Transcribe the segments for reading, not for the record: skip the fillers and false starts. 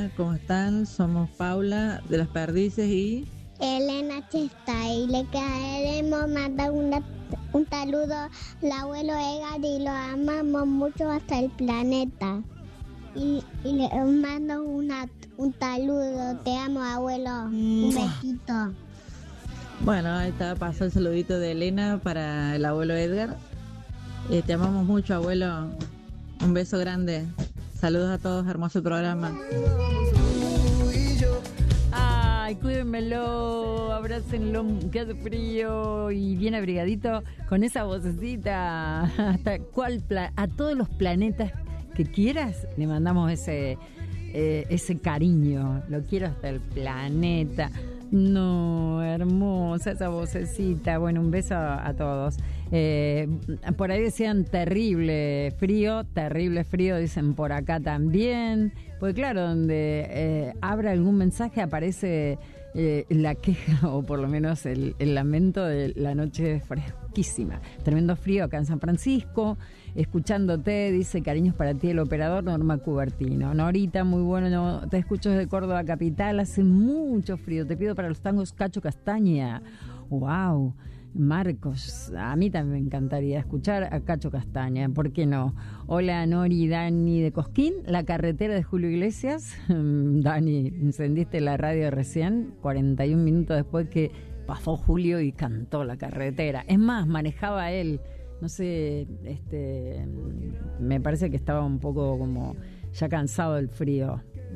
¿Cómo están? Somos Paula de Las Perdices y Elena Chesta, y le queremos mandar un saludo al abuelo Edgar y lo amamos mucho hasta el planeta. Y le mando un saludo, te amo abuelo, un besito. bueno, ahí está, pasó el saludito de Elena para el abuelo Edgar. Te amamos mucho, abuelo. Un beso grande. Saludos a todos, hermoso programa. Ay, cuídenmelo, abrácenlo, que hace frío y bien abrigadito con esa vocecita. Hasta a todos los planetas que quieras le mandamos ese cariño. Lo quiero hasta el planeta. No, hermosa esa vocecita. Bueno, un beso a todos. Por ahí decían terrible frío, dicen por acá también. Porque claro, donde abra algún mensaje aparece la queja o por lo menos el lamento de la noche fresquísima. Tremendo frío acá en San Francisco. Escuchándote, dice cariños para ti el operador Norma Cubertino. Norita, muy bueno, no, te escucho desde Córdoba capital, hace mucho frío, te pido para los tangos Cacho Castaña. Wow, Marcos, a mí también me encantaría escuchar a Cacho Castaña, ¿por qué no? Hola Nori, Dani de Cosquín, la carretera de Julio Iglesias. Dani, encendiste la radio recién, 41 minutos después que pasó Julio y cantó la carretera. Es más, manejaba él. No sé, me parece que estaba un poco como ya cansado del frío.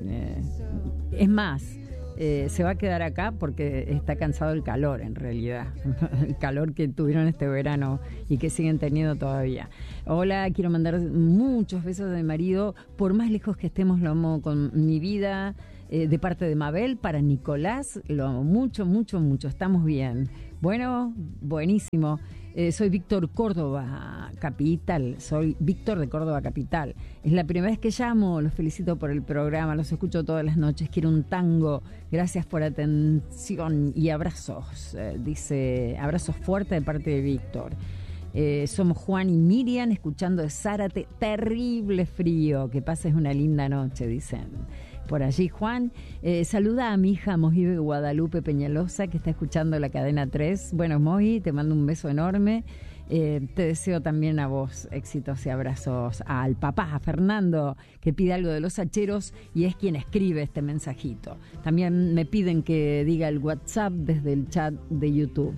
Es más, se va a quedar acá porque está cansado del calor en realidad. El calor que tuvieron este verano y que siguen teniendo todavía. Hola, quiero mandar muchos besos de mi marido. Por más lejos que estemos, lo amo con mi vida. De parte de Mabel, para Nicolás, lo amo mucho, mucho, mucho. Estamos bien. Bueno, buenísimo. Soy Víctor Córdoba Capital, soy Víctor de Córdoba Capital. Es la primera vez que llamo, los felicito por el programa, los escucho todas las noches, quiero un tango, gracias por atención y abrazos, dice, abrazos fuertes de parte de Víctor. Somos Juan y Miriam, escuchando de Zárate, terrible frío, que pases una linda noche, dicen. Por allí, Juan, saluda a mi hija Mojibe Guadalupe Peñalosa, que está escuchando la cadena 3. Bueno, Moji, te mando un beso enorme. Te deseo también a vos éxitos y abrazos al papá, a Fernando, que pide algo de los hacheros y es quien escribe este mensajito. También me piden que diga el WhatsApp desde el chat de YouTube.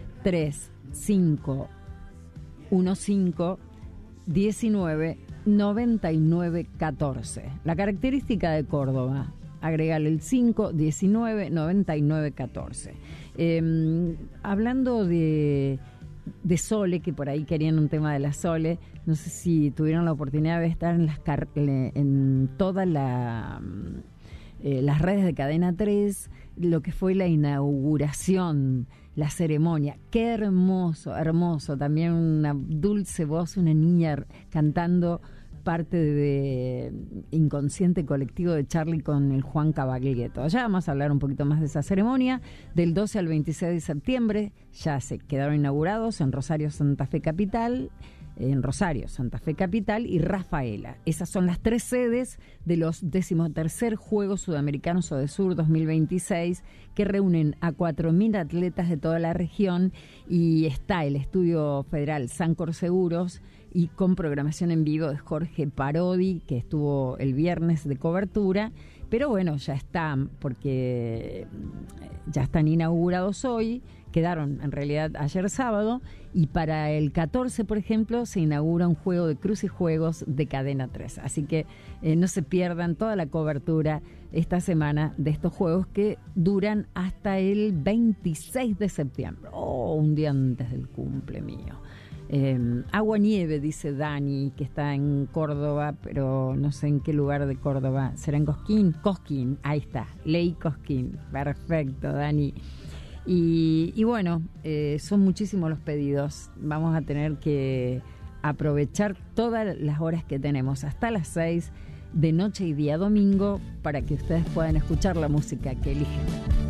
3515199914. La característica de Córdoba, agregale el 5199914. Hablando de Sole, que por ahí querían un tema de la Sole, no sé si tuvieron la oportunidad de estar en todas las redes de Cadena 3, lo que fue la inauguración, la ceremonia. Qué hermoso, hermoso. También una dulce voz, una niña cantando parte de Inconsciente Colectivo de Charlie con el Juan Cavaglietto. Ya vamos a hablar un poquito más de esa ceremonia. Del 12 al 26 de septiembre ya se quedaron inaugurados en Rosario, Santa Fe Capital, y Rafaela. Esas son las tres sedes de los 13º Juegos Sudamericanos ODESUR 2026, que reúnen a 4.000 atletas de toda la región, y está el Estudio Federal Sancor Seguros y con programación en vivo de Jorge Parodi, que estuvo el viernes de cobertura. Pero bueno, ya están, porque ya están inaugurados hoy, quedaron en realidad ayer sábado, y para el 14, por ejemplo, se inaugura un juego de Cruz y Juegos de Cadena 3. Así que no se pierdan toda la cobertura esta semana de estos juegos que duran hasta el 26 de septiembre. Oh, un día antes del cumple mío. Agua nieve, dice Dani, que está en Córdoba, pero no sé en qué lugar de Córdoba. ¿Será en Cosquín? Cosquín, ahí está, leí Cosquín. Perfecto, Dani. Y bueno, son muchísimos los pedidos. Vamos a tener que aprovechar todas las horas que tenemos, hasta las 6 de noche y día domingo, para que ustedes puedan escuchar la música que eligen.